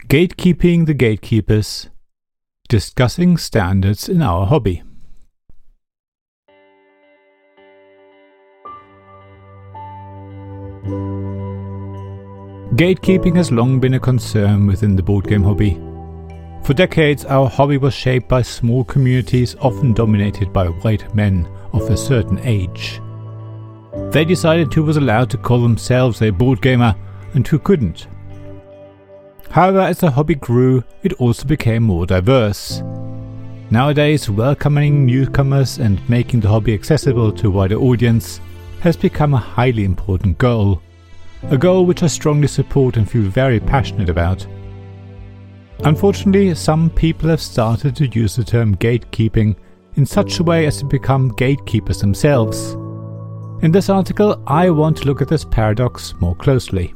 Gatekeeping the Gatekeepers. Discussing standards in our hobby. Gatekeeping has long been a concern within the board game hobby. For decades, our hobby was shaped by small communities often dominated by white men of a certain age. They decided who was allowed to call themselves a board gamer and who couldn't. However, as the hobby grew, it also became more diverse. Nowadays, welcoming newcomers and making the hobby accessible to a wider audience has become a highly important goal. A goal which I strongly support and feel very passionate about. Unfortunately, some people have started to use the term gatekeeping in such a way as to become gatekeepers themselves. In this article, I want to look at this paradox more closely.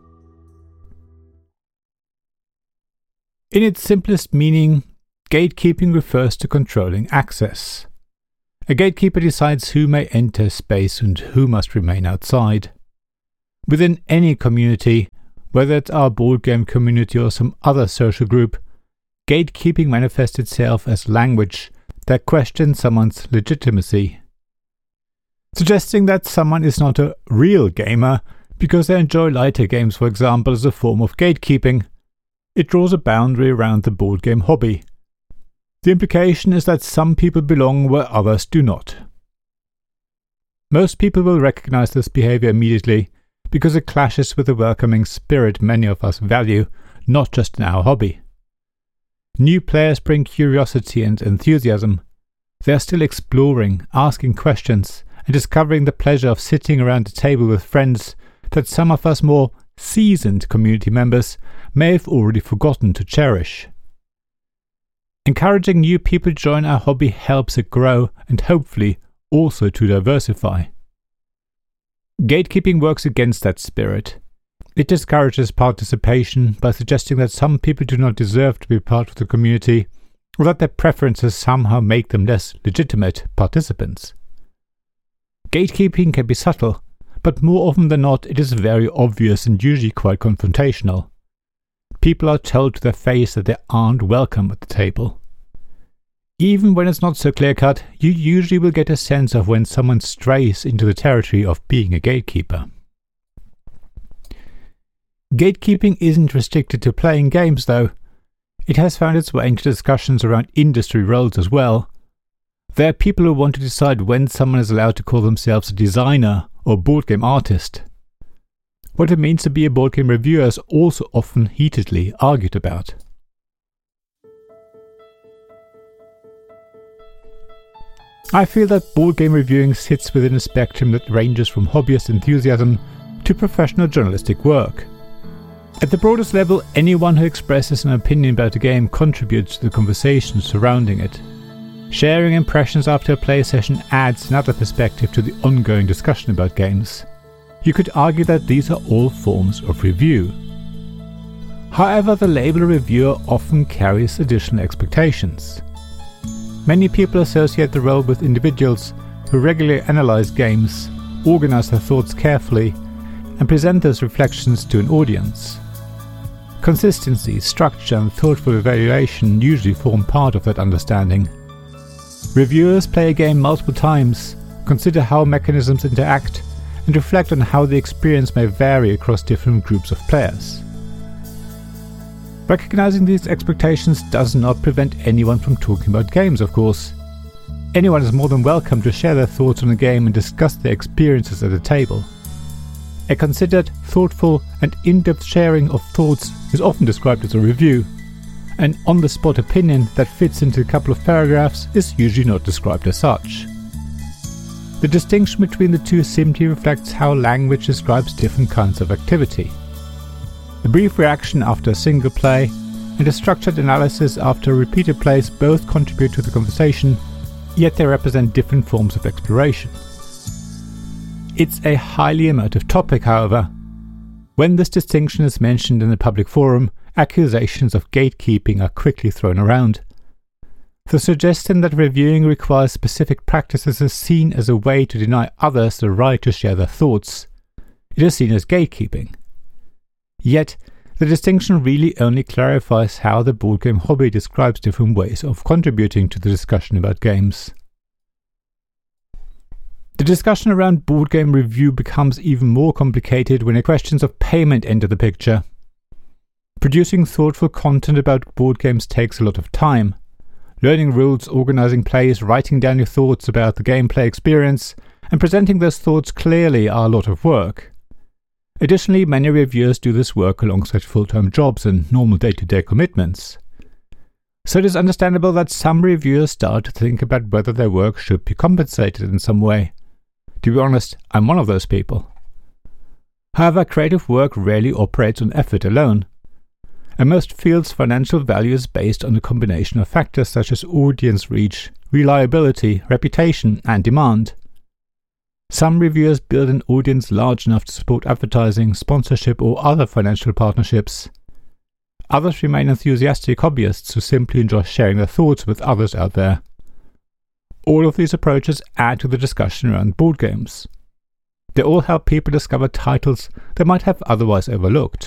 In its simplest meaning, gatekeeping refers to controlling access. A gatekeeper decides who may enter space and who must remain outside. Within any community, whether it's our board game community or some other social group, gatekeeping manifests itself as language that questions someone's legitimacy. Suggesting that someone is not a real gamer because they enjoy lighter games, for example, as a form of gatekeeping. It draws a boundary around the board game hobby. The implication is that some people belong where others do not. Most people will recognize this behavior immediately because it clashes with the welcoming spirit many of us value, not just in our hobby. New players bring curiosity and enthusiasm. They are still exploring, asking questions, and discovering the pleasure of sitting around a table with friends that some of us more seasoned community members may have already forgotten to cherish. Encouraging new people to join our hobby helps it grow and hopefully also to diversify. Gatekeeping works against that spirit. It discourages participation by suggesting that some people do not deserve to be part of the community or that their preferences somehow make them less legitimate participants. Gatekeeping can be subtle, but more often than not it is very obvious and usually quite confrontational. People are told to their face that they aren't welcome at the table. Even when it's not so clear-cut, you usually will get a sense of when someone strays into the territory of being a gatekeeper. Gatekeeping isn't restricted to playing games though. It has found its way into discussions around industry roles as well. There are people who want to decide when someone is allowed to call themselves a designer or board game artist. What it means to be a board game reviewer is also often heatedly argued about. I feel that board game reviewing sits within a spectrum that ranges from hobbyist enthusiasm to professional journalistic work. At the broadest level, anyone who expresses an opinion about a game contributes to the conversation surrounding it. Sharing impressions after a play session adds another perspective to the ongoing discussion about games. You could argue that these are all forms of review. However, the label reviewer often carries additional expectations. Many people associate the role with individuals who regularly analyze games, organize their thoughts carefully, and present those reflections to an audience. Consistency, structure, and thoughtful evaluation usually form part of that understanding. Reviewers play a game multiple times, consider how mechanisms interact, and reflect on how the experience may vary across different groups of players. Recognizing these expectations does not prevent anyone from talking about games, of course. Anyone is more than welcome to share their thoughts on a game and discuss their experiences at a table. A considered, thoughtful, and in-depth sharing of thoughts is often described as a review. An on-the-spot opinion that fits into a couple of paragraphs is usually not described as such. The distinction between the two simply reflects how language describes different kinds of activity. A brief reaction after a single play and a structured analysis after repeated plays both contribute to the conversation, yet they represent different forms of exploration. It's a highly emotive topic, however. When this distinction is mentioned in a public forum, accusations of gatekeeping are quickly thrown around. The suggestion that reviewing requires specific practices is seen as a way to deny others the right to share their thoughts. It is seen as gatekeeping. Yet, The distinction really only clarifies how the board game hobby describes different ways of contributing to the discussion about games. The discussion around board game review becomes even more complicated when questions of payment enter the picture. Producing thoughtful content about board games takes a lot of time. Learning rules, organizing plays, writing down your thoughts about the gameplay experience, and presenting those thoughts clearly are a lot of work. Additionally, many reviewers do this work alongside full-time jobs and normal day-to-day commitments. So it is understandable that some reviewers start to think about whether their work should be compensated in some way. To be honest, I'm one of those people. However, creative work rarely operates on effort alone. And most fields' financial value is based on a combination of factors such as audience reach, reliability, reputation, and demand. Some reviewers build an audience large enough to support advertising, sponsorship, or other financial partnerships. Others remain enthusiastic hobbyists who simply enjoy sharing their thoughts with others out there. All of these approaches add to the discussion around board games. They all help people discover titles they might have otherwise overlooked.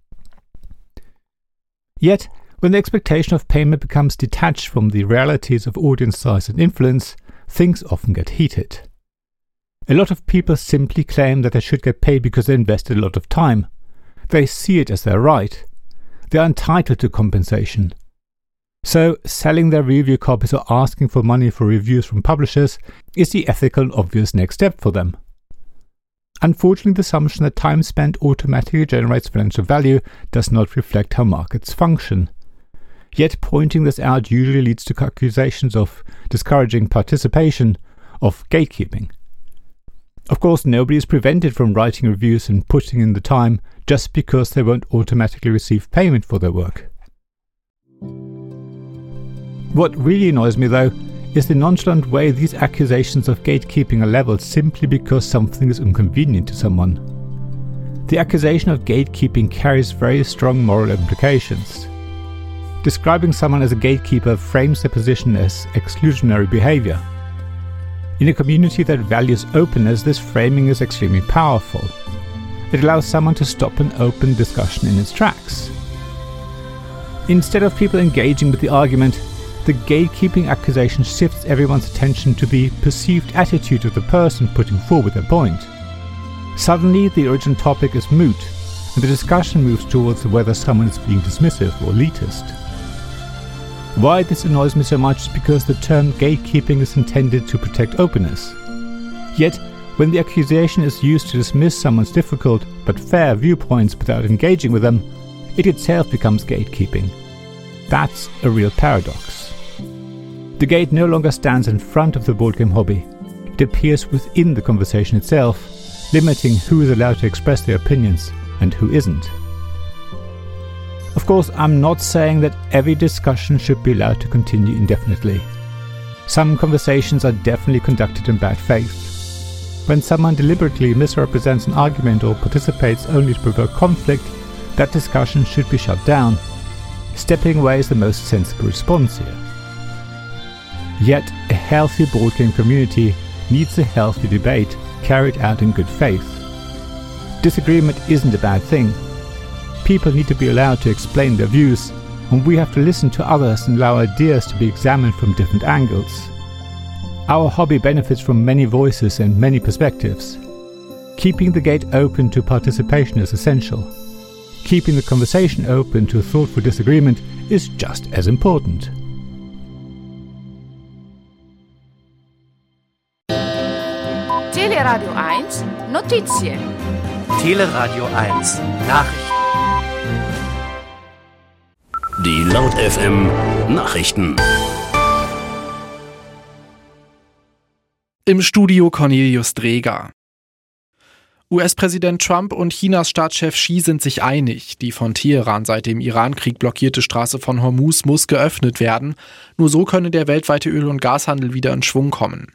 Yet, when the expectation of payment becomes detached from the realities of audience size and influence, things often get heated. A lot of people simply claim that they should get paid because they invested a lot of time. They see it as their right. They are entitled to compensation. So, selling their review copies or asking for money for reviews from publishers is the ethical and obvious next step for them. Unfortunately, the assumption that time spent automatically generates financial value does not reflect how markets function. Yet pointing this out usually leads to accusations of discouraging participation, of gatekeeping. Of course, nobody is prevented from writing reviews and putting in the time just because they won't automatically receive payment for their work. What really annoys me, though, is the nonchalant way these accusations of gatekeeping are leveled simply because something is inconvenient to someone. The accusation of gatekeeping carries very strong moral implications. Describing someone as a gatekeeper frames their position as exclusionary behavior. In a community that values openness, this framing is extremely powerful. It allows someone to stop an open discussion in its tracks. Instead of people engaging with the argument, the gatekeeping accusation shifts everyone's attention to the perceived attitude of the person putting forward their point. Suddenly, the original topic is moot, and the discussion moves towards whether someone is being dismissive or elitist. Why this annoys me so much is because the term gatekeeping is intended to protect openness. Yet, when the accusation is used to dismiss someone's difficult but fair viewpoints without engaging with them, it itself becomes gatekeeping. That's a real paradox. The gate no longer stands in front of the board game hobby. It appears within the conversation itself, limiting who is allowed to express their opinions and who isn't. Of course, I'm not saying that every discussion should be allowed to continue indefinitely. Some conversations are definitely conducted in bad faith. When someone deliberately misrepresents an argument or participates only to provoke conflict, that discussion should be shut down. Stepping away is the most sensible response here. Yet, a healthy board game community needs a healthy debate carried out in good faith. Disagreement isn't a bad thing. People need to be allowed to explain their views, and we have to listen to others and allow ideas to be examined from different angles. Our hobby benefits from many voices and many perspectives. Keeping the gate open to participation is essential. Keeping the conversation open to thoughtful disagreement is just as important. Teleradio 1 Notizie. Teleradio 1 Nachrichten. Die Laut FM Nachrichten. Im Studio Cornelius Dreger. US-Präsident Trump und Chinas Staatschef Xi sind sich einig. Die von Teheran seit dem Iran-Krieg blockierte Straße von Hormuz muss geöffnet werden. Nur so könne der weltweite Öl- und Gashandel wieder in Schwung kommen.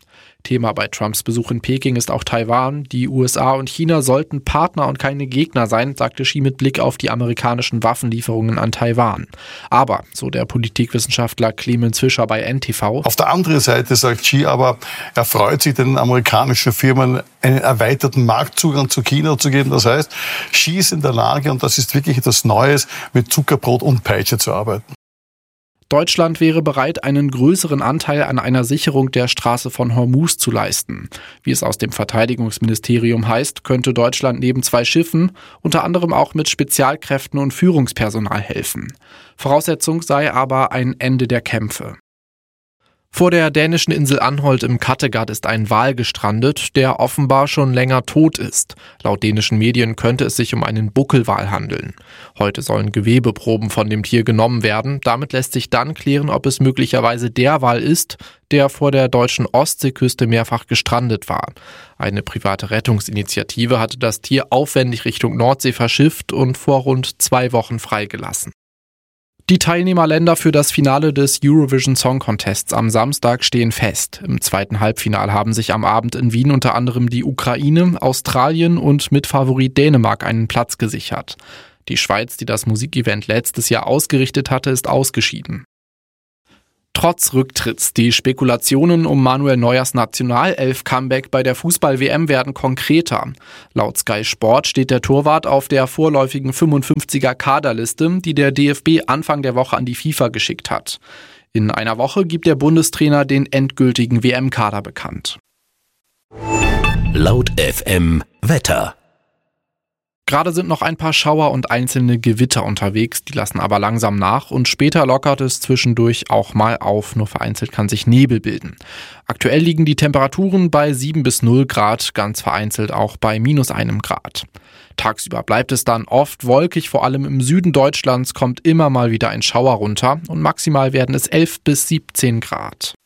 Thema bei Trumps Besuch in Peking ist auch Taiwan. Die USA und China sollten Partner und keine Gegner sein, sagte Xi mit Blick auf die amerikanischen Waffenlieferungen an Taiwan. Aber, so der Politikwissenschaftler Clemens Fischer bei NTV, auf der anderen Seite sagt Xi aber, er freut sich, den amerikanischen Firmen einen erweiterten Marktzugang zu China zu geben. Das heißt, Xi ist in der Lage, und das ist wirklich etwas Neues, mit Zuckerbrot und Peitsche zu arbeiten. Deutschland wäre bereit, einen größeren Anteil an einer Sicherung der Straße von Hormuz zu leisten. Wie es aus dem Verteidigungsministerium heißt, könnte Deutschland neben 2 Schiffen unter anderem auch mit Spezialkräften und Führungspersonal helfen. Voraussetzung sei aber ein Ende der Kämpfe. Vor der dänischen Insel Anholt im Kattegat ist ein Wal gestrandet, der offenbar schon länger tot ist. Laut dänischen Medien könnte es sich um einen Buckelwal handeln. Heute sollen Gewebeproben von dem Tier genommen werden. Damit lässt sich dann klären, ob es möglicherweise der Wal ist, der vor der deutschen Ostseeküste mehrfach gestrandet war. Eine private Rettungsinitiative hatte das Tier aufwendig Richtung Nordsee verschifft und vor rund 2 Wochen freigelassen. Die Teilnehmerländer für das Finale des Eurovision Song Contests am Samstag stehen fest. Im zweiten Halbfinale haben sich am Abend in Wien unter anderem die Ukraine, Australien und Mitfavorit Dänemark einen Platz gesichert. Die Schweiz, die das Musikevent letztes Jahr ausgerichtet hatte, ist ausgeschieden. Trotz Rücktritts, die Spekulationen um Manuel Neuers Nationalelf-Comeback bei der Fußball-WM werden konkreter. Laut Sky Sport steht der Torwart auf der vorläufigen 55er Kaderliste, die der DFB Anfang der Woche an die FIFA geschickt hat. In einer Woche gibt der Bundestrainer den endgültigen WM-Kader bekannt. Laut FM Wetter. Gerade sind noch ein paar Schauer und einzelne Gewitter unterwegs, die lassen aber langsam nach und später lockert es zwischendurch auch mal auf, nur vereinzelt kann sich Nebel bilden. Aktuell liegen die Temperaturen bei 7 bis 0 Grad, ganz vereinzelt auch bei -1 Grad. Tagsüber bleibt es dann oft wolkig, vor allem im Süden Deutschlands kommt immer mal wieder ein Schauer runter und maximal werden es 11 bis 17 Grad.